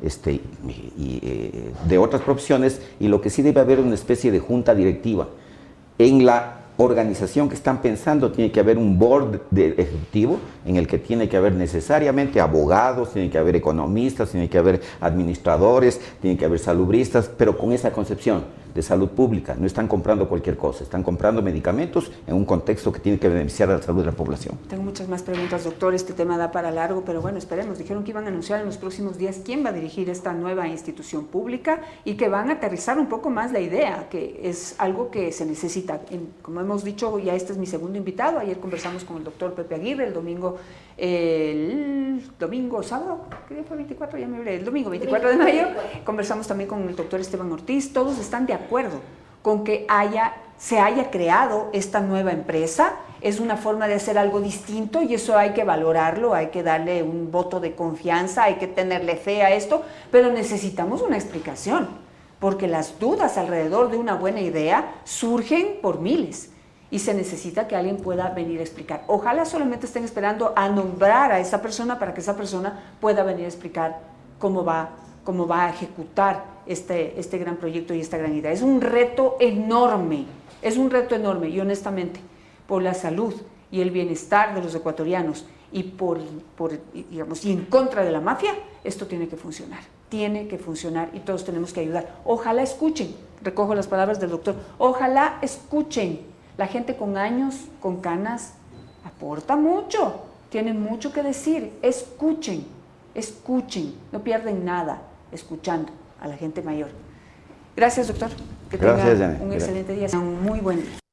de otras profesiones, y lo que sí debe haber una especie de junta directiva. En la organización que están pensando tiene que haber un board ejecutivo en el que tiene que haber necesariamente abogados, tiene que haber economistas, tiene que haber administradores, tiene que haber salubristas, pero con esa concepción de salud pública. No están comprando cualquier cosa, están comprando medicamentos en un contexto que tiene que beneficiar a la salud de la población. Tengo muchas más preguntas, doctor. Este tema da para largo, pero bueno, esperemos. Dijeron que iban a anunciar en los próximos días quién va a dirigir esta nueva institución pública y que van a aterrizar un poco más la idea, que es algo que se necesita. Como hemos dicho, ya este es mi segundo invitado. Ayer conversamos con el doctor Pepe Aguirre, el domingo, sábado, ¿qué día fue? 24, ya me olvidé, el domingo 24 de mayo. Conversamos también con el doctor Esteban Ortiz. Todos están de acuerdo con que se haya creado esta nueva empresa. Es una forma de hacer algo distinto y eso hay que valorarlo, hay que darle un voto de confianza, hay que tenerle fe a esto, pero necesitamos una explicación, porque las dudas alrededor de una buena idea surgen por miles y se necesita que alguien pueda venir a explicar. Ojalá solamente estén esperando a nombrar a esa persona para que esa persona pueda venir a explicar cómo va a ejecutar este gran proyecto y esta gran idea. Es un reto enorme y honestamente, por la salud y el bienestar de los ecuatorianos y y en contra de la mafia, esto tiene que funcionar y todos tenemos que ayudar. Ojalá escuchen, recojo las palabras del doctor, ojalá escuchen. La gente con años, con canas, aporta mucho, tiene mucho que decir. Escuchen, no pierden nada escuchando a la gente mayor. Gracias, doctor. Que tenga un excelente día, un muy buen día.